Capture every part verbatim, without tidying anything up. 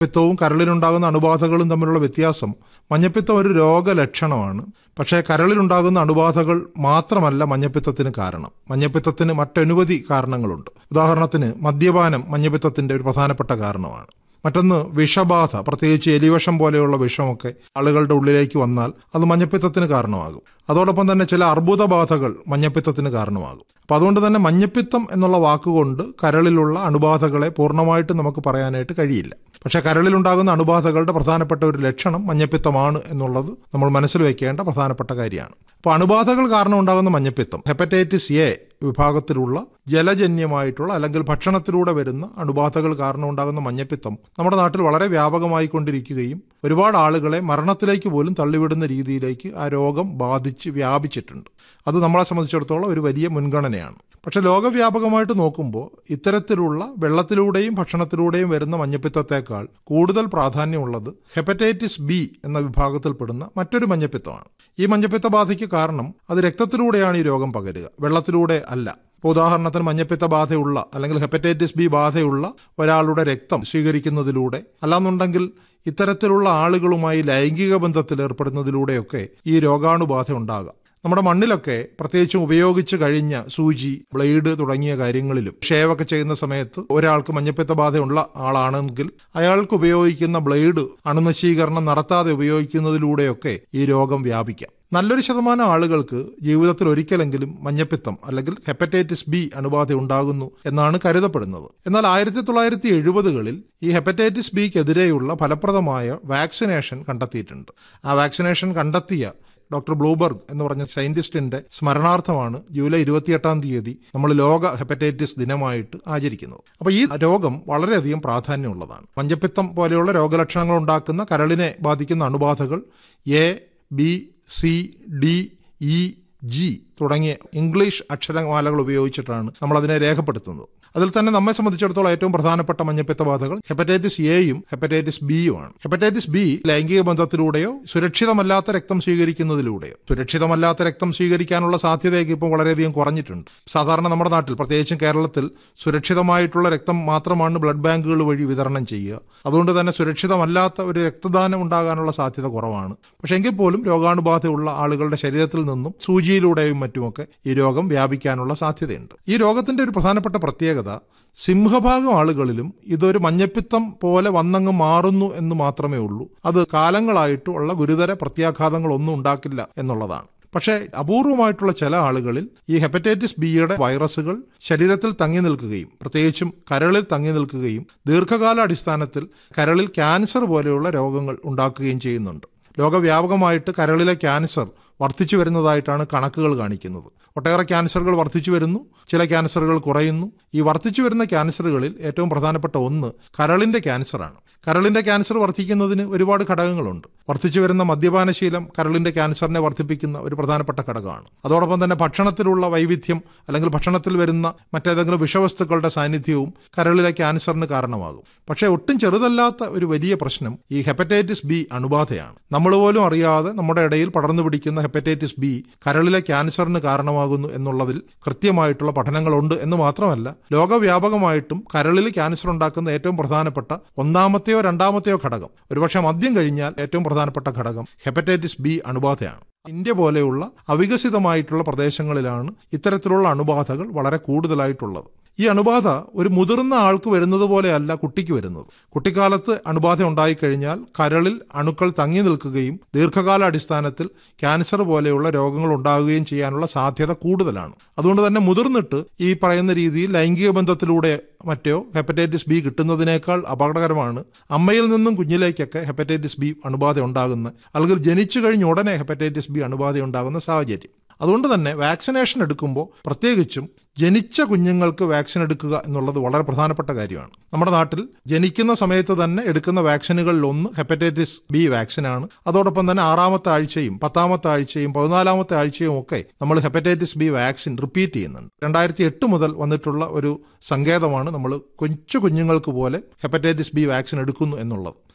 പിത്തവും കരളിലുണ്ടാകുന്ന അണുബാധകളും തമ്മിലുള്ള വ്യത്യാസം, മഞ്ഞപ്പിത്തം ഒരു രോഗലക്ഷണമാണ്. പക്ഷേ കരളിലുണ്ടാകുന്ന അണുബാധകൾ മാത്രമല്ല മഞ്ഞപ്പിത്തത്തിന് കാരണം. മഞ്ഞപ്പിത്തത്തിന് മറ്റനവധി കാരണങ്ങളുണ്ട്. ഉദാഹരണത്തിന് മദ്യപാനം മഞ്ഞപ്പിത്തത്തിന്റെ ഒരു പ്രധാനപ്പെട്ട കാരണമാണ്. മറ്റൊന്ന് വിഷബാധ, പ്രത്യേകിച്ച് എലിവിഷം പോലെയുള്ള വിഷമൊക്കെ ആളുകളുടെ ഉള്ളിലേക്ക് വന്നാൽ അത് മഞ്ഞപ്പിത്തത്തിന് കാരണമാകും. അതോടൊപ്പം തന്നെ ചില അർബുദബാധകൾ മഞ്ഞപ്പിത്തത്തിന് കാരണമാകും. അപ്പം അതുകൊണ്ട് തന്നെ മഞ്ഞപ്പിത്തം എന്നുള്ള വാക്കുകൊണ്ട് കരളിലുള്ള അണുബാധകളെ പൂർണ്ണമായിട്ട് നമുക്ക് പറയാനായിട്ട് കഴിയില്ല. പക്ഷേ കരളിലുണ്ടാകുന്ന അണുബാധകളുടെ പ്രധാനപ്പെട്ട ഒരു ലക്ഷണം മഞ്ഞപ്പിത്തമാണ് എന്നുള്ളത് നമ്മൾ മനസ്സിൽ വയ്ക്കേണ്ട പ്രധാനപ്പെട്ട കാര്യമാണ്. അപ്പോൾ അണുബാധകൾ കാരണം ഉണ്ടാകുന്ന മഞ്ഞപ്പിത്തം ഹെപ്പറ്റൈറ്റിസ് എ വിഭാഗത്തിലുള്ള ജലജന്യമായിട്ടുള്ള അല്ലെങ്കിൽ ഭക്ഷണത്തിലൂടെ വരുന്ന അണുബാധകൾ കാരണം ഉണ്ടാകുന്ന മഞ്ഞപ്പിത്തം നമ്മുടെ നാട്ടിൽ വളരെ വ്യാപകമായിക്കൊണ്ടിരിക്കുകയും ഒരുപാട് ആളുകളെ മരണത്തിലേക്ക് പോലും തള്ളിവിടുന്ന രീതിയിലേക്ക് ആ രോഗം ബാധിച്ച് വ്യാപിച്ചിട്ടുണ്ട്. അത് നമ്മളെ സംബന്ധിച്ചിടത്തോളം ഒരു വലിയ മുൻഗണനയാണ്. പക്ഷെ ലോകവ്യാപകമായിട്ട് നോക്കുമ്പോൾ ഇത്തരത്തിലുള്ള വെള്ളത്തിലൂടെയും ഭക്ഷണത്തിലൂടെയും വരുന്ന മഞ്ഞപ്പിത്തത്തേക്കാൾ കൂടുതൽ പ്രാധാന്യമുള്ളത് ഹെപ്പറ്റൈറ്റിസ് ബി എന്ന വിഭാഗത്തിൽപ്പെടുന്ന മറ്റൊരു മഞ്ഞപ്പിത്തമാണ്. ഈ മഞ്ഞപ്പിത്ത ബാധയ്ക്ക് കാരണം അത് രക്തത്തിലൂടെയാണ് ഈ രോഗം പകരുക, വെള്ളത്തിലൂടെ അല്ല. ഇപ്പോൾ ഉദാഹരണത്തിന് മഞ്ഞപ്പിത്ത ബാധയുള്ള അല്ലെങ്കിൽ ഹെപ്പറ്റൈറ്റിസ് ബി ബാധയുള്ള ഒരാളുടെ രക്തം സ്വീകരിക്കുന്നതിലൂടെ, അല്ലാന്നുണ്ടെങ്കിൽ ഇത്തരത്തിലുള്ള ആളുകളുമായി ലൈംഗിക ബന്ധത്തിൽ ഏർപ്പെടുന്നതിലൂടെയൊക്കെ ഈ രോഗാണുബാധ ഉണ്ടാകാം. നമ്മുടെ മണ്ണിലൊക്കെ പ്രത്യേകിച്ചും ഉപയോഗിച്ച് കഴിഞ്ഞ സൂചി, ബ്ലേഡ് തുടങ്ങിയ കാര്യങ്ങളിലും ഷേവൊക്കെ ചെയ്യുന്ന സമയത്ത് ഒരാൾക്ക് മഞ്ഞപ്പിത്ത ബാധയുള്ള ആളാണെങ്കിൽ അയാൾക്ക് ഉപയോഗിക്കുന്ന ബ്ലേഡ് അണുനശീകരണം നടത്താതെ ഉപയോഗിക്കുന്നതിലൂടെയൊക്കെ ഈ രോഗം വ്യാപിക്കാം. നല്ലൊരു ശതമാനം ആളുകൾക്ക് ജീവിതത്തിൽ ഒരിക്കലെങ്കിലും മഞ്ഞപ്പിത്തം അല്ലെങ്കിൽ ഹെപ്പറ്റൈറ്റിസ് ബി അണുബാധ ഉണ്ടാകുന്നു എന്നാണ് കരുതപ്പെടുന്നത്. എന്നാൽ ആയിരത്തി തൊള്ളായിരത്തി എഴുപതുകളിൽ ഈ ഹെപ്പറ്റൈറ്റിസ് ബിക്കെതിരെയുള്ള ഫലപ്രദമായ വാക്സിനേഷൻ കണ്ടെത്തിയിട്ടുണ്ട്. ആ വാക്സിനേഷൻ കണ്ടെത്തിയ ഡോക്ടർ ബ്ലൂബർഗ് എന്ന് പറഞ്ഞ സയന്റിസ്റ്റിന്റെ സ്മരണാർത്ഥമാണ് ജൂലൈ ഇരുപത്തിയെട്ടാം തീയതി നമ്മൾ ലോക ഹെപ്പറ്റൈറ്റിസ് ദിനമായിട്ട് ആചരിക്കുന്നത്. അപ്പോൾ ഈ രോഗം വളരെയധികം പ്രാധാന്യമുള്ളതാണ്. മഞ്ഞപ്പിത്തം പോലെയുള്ള രോഗലക്ഷണങ്ങൾ ഉണ്ടാക്കുന്ന കരളിനെ ബാധിക്കുന്ന അണുബാധകൾ A, B, C, D, E, G തുടങ്ങിയ ഇംഗ്ലീഷ് അക്ഷരമാലകൾ ഉപയോഗിച്ചിട്ടാണ് നമ്മൾ അതിനെ രേഖപ്പെടുത്തുന്നത്. അതിൽ തന്നെ നമ്മെ സംബന്ധിച്ചിടത്തോളം ഏറ്റവും പ്രധാനപ്പെട്ട മഞ്ഞപ്പിത്ത ബാധകൾ ഹെപ്പറ്റൈറ്റിസ് എയും ഹെപ്പറ്റൈറ്റിസ് ബിയുമാണ്. ഹെപ്പറ്റൈറ്റിസ് ബി ലൈംഗിക ബന്ധത്തിലൂടെയോ സുരക്ഷിതമല്ലാത്ത രക്തം സ്വീകരിക്കുന്നതിലൂടെയോ, സുരക്ഷിതമല്ലാത്ത രക്തം സ്വീകരിക്കാനുള്ള സാധ്യതയൊക്കെ ഇപ്പോൾ വളരെയധികം കുറഞ്ഞിട്ടുണ്ട്. സാധാരണ നമ്മുടെ നാട്ടിൽ, പ്രത്യേകിച്ചും കേരളത്തിൽ, സുരക്ഷിതമായിട്ടുള്ള രക്തം മാത്രമാണ് ബ്ലഡ് ബാങ്കുകൾ വഴി വിതരണം ചെയ്യുക. അതുകൊണ്ട് തന്നെ സുരക്ഷിതമല്ലാത്ത ഒരു രക്തദാനം ഉണ്ടാകാനുള്ള സാധ്യത കുറവാണ്. പക്ഷെ എങ്കിൽ പോലും രോഗാണുബാധയുള്ള ആളുകളുടെ ശരീരത്തിൽ നിന്നും സൂചിയിലൂടെയും മറ്റുമൊക്കെ ഈ രോഗം വ്യാപിക്കാനുള്ള സാധ്യതയുണ്ട്. ഈ രോഗത്തിന്റെ ഒരു പ്രധാനപ്പെട്ട പ്രത്യേകത, സിംഹഭാഗം ആളുകളിലും ഇതൊരു മഞ്ഞപ്പിത്തം പോലെ വന്നങ്ങ് മാറുന്നു എന്ന് മാത്രമേ ഉള്ളൂ. അത് കാലങ്ങളായിട്ടുള്ള ഗുരുതര പ്രത്യാഘാതങ്ങളൊന്നും ഉണ്ടാക്കില്ല എന്നുള്ളതാണ്. പക്ഷേ അപൂർവമായിട്ടുള്ള ചില ആളുകളിൽ ഈ ഹെപ്പറ്റൈറ്റിസ് ബിയുടെ വൈറസുകൾ ശരീരത്തിൽ തങ്ങി നിൽക്കുകയും പ്രത്യേകിച്ചും കരളിൽ തങ്ങി നിൽക്കുകയും ദീർഘകാല അടിസ്ഥാനത്തിൽ കരളിൽ ക്യാൻസർ പോലെയുള്ള രോഗങ്ങൾ ഉണ്ടാക്കുകയും ചെയ്യുന്നുണ്ട്. ലോകവ്യാപകമായിട്ട് കരളിലെ ക്യാൻസർ വർദ്ധിച്ചു വരുന്നതായിട്ടാണ് കണക്കുകൾ കാണിക്കുന്നത്. ഒട്ടേറെ ക്യാൻസറുകൾ വർദ്ധിച്ചു വരുന്നു, ചില ക്യാൻസറുകൾ കുറയുന്നു. ഈ വർദ്ധിച്ചു വരുന്ന ക്യാൻസറുകളിൽ ഏറ്റവും പ്രധാനപ്പെട്ട ഒന്ന് കരളിന്റെ ക്യാൻസറാണ്. കരളിന്റെ ക്യാൻസർ വർദ്ധിക്കുന്നതിന് ഒരുപാട് ഘടകങ്ങളുണ്ട്. വർദ്ധിച്ചു വരുന്ന മദ്യപാനശീലം കരളിന്റെ ക്യാൻസറിനെ വർദ്ധിപ്പിക്കുന്ന ഒരു പ്രധാനപ്പെട്ട ഘടകമാണ്. അതോടൊപ്പം തന്നെ ഭക്ഷണത്തിലുള്ള വൈവിധ്യം അല്ലെങ്കിൽ ഭക്ഷണത്തിൽ വരുന്ന മറ്റേതെങ്കിലും വിഷവസ്തുക്കളുടെ സാന്നിധ്യവും കരളിലെ ക്യാൻസറിന് കാരണമാകും. പക്ഷേ ഒട്ടും ചെറുതല്ലാത്ത ഒരു വലിയ പ്രശ്നം ഈ ഹെപ്പറ്റൈറ്റിസ് ബി അണുബാധയാണ്. നമ്മൾ പോലും അറിയാതെ നമ്മുടെ ഇടയിൽ പടർന്നു പിടിക്കുന്ന ഹെപ്പറ്റൈറ്റിസ് ബി കരളിലെ ക്യാൻസറിന് കാരണമാകുന്നു എന്നുള്ളതിൽ കൃത്യമായിട്ടുള്ള പഠനങ്ങളുണ്ട് എന്ന് മാത്രമല്ല, ലോകവ്യാപകമായിട്ടും കരളിൽ ക്യാൻസർ ഉണ്ടാക്കുന്ന ഏറ്റവും പ്രധാനപ്പെട്ട ഒന്നാമത്തെയോ രണ്ടാമത്തെയോ ഘടകം, ഒരുപക്ഷെ മദ്യം കഴിഞ്ഞാൽ ഏറ്റവും പ്രധാനപ്പെട്ട ഘടകം ഹെപ്പറ്റൈറ്റിസ് ബി അണുബാധയാണ്. ഇന്ത്യ പോലെയുള്ള അവികസിതമായിട്ടുള്ള പ്രദേശങ്ങളിലാണ് ഇത്തരത്തിലുള്ള അണുബാധകൾ വളരെ കൂടുതലായിട്ടുള്ളത്. ഈ അണുബാധ ഒരു മുതിർന്ന ആൾക്ക് വരുന്നത് പോലെയല്ല കുട്ടിക്ക് വരുന്നത്. കുട്ടിക്കാലത്ത് അണുബാധ ഉണ്ടായിക്കഴിഞ്ഞാൽ കരളിൽ അണുക്കൾ തങ്ങി നിൽക്കുകയും ദീർഘകാല അടിസ്ഥാനത്തിൽ ക്യാൻസർ പോലെയുള്ള രോഗങ്ങൾ ഉണ്ടാകുകയും ചെയ്യാനുള്ള സാധ്യത കൂടുതലാണ്. അതുകൊണ്ട് തന്നെ മുതിർന്നിട്ട് ഈ പറയുന്ന രീതിയിൽ ലൈംഗിക ബന്ധത്തിലൂടെ മറ്റോ ഹെപ്പറ്റൈറ്റിസ് ബി കിട്ടുന്നതിനേക്കാൾ അപകടകരമാണ് അമ്മയിൽ നിന്നും കുഞ്ഞിലേക്കൊക്കെ ഹെപ്പറ്റൈറ്റിസ് ബി അണുബാധ ഉണ്ടാകുന്ന, അല്ലെങ്കിൽ ജനിച്ചു കഴിഞ്ഞ ഉടനെ ഹെപ്പറ്റൈറ്റിസ് ബി അണുബാധ ഉണ്ടാകുന്ന സാഹചര്യം. അതുകൊണ്ട് തന്നെ വാക്സിനേഷൻ എടുക്കുമ്പോൾ പ്രത്യേകിച്ചും ജനിച്ച കുഞ്ഞുങ്ങൾക്ക് വാക്സിൻ എടുക്കുക എന്നുള്ളത് വളരെ പ്രധാനപ്പെട്ട കാര്യമാണ്. നമ്മുടെ നാട്ടിൽ ജനിക്കുന്ന സമയത്ത് തന്നെ എടുക്കുന്ന വാക്സിനുകളിൽ ഒന്ന് ഹെപ്പറ്റൈറ്റിസ് ബി വാക്സിനാണ്. അതോടൊപ്പം തന്നെ ആറാമത്തെ ആഴ്ചയും പത്താമത്തെ ആഴ്ചയും പതിനാലാമത്തെ ആഴ്ചയും ഒക്കെ നമ്മൾ ഹെപ്പറ്റൈറ്റിസ് ബി വാക്സിൻ റിപ്പീറ്റ് ചെയ്യുന്നുണ്ട്. രണ്ടായിരത്തി എട്ട് മുതൽ വന്നിട്ടുള്ള ഒരു സങ്കേതമാണ് നമ്മൾ കൊച്ചു കുഞ്ഞുങ്ങൾക്ക് പോലെ ഹെപ്പറ്റൈറ്റിസ് ബി വാക്സിൻ എടുക്കുന്നു എന്നുള്ളത്.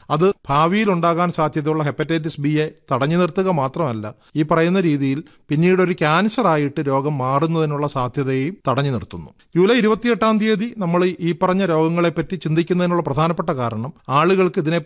അത് ഭാവിയിൽ ഉണ്ടാകാൻ സാധ്യതയുള്ള ഹെപ്പറ്റൈറ്റിസ് ബിയെ തടഞ്ഞു നിർത്തുക മാത്രമല്ല, ഈ പറയുന്ന രീതിയിൽ പിന്നീട് ഒരു ക്യാൻസർ ആയിട്ട് രോഗം മാറുന്നതിനുള്ള സാധ്യതയും തടഞ്ഞു നിർത്തുന്നു. ജൂലൈ ഇരുപത്തിയെട്ടാം തീയതി നമ്മൾ ഈ പറഞ്ഞ രോഗങ്ങളെപ്പറ്റി ചിന്തിക്കുന്നതിനുള്ള പ്രധാനപ്പെട്ട കാരണം ആളുകൾക്ക് ഇതിനെ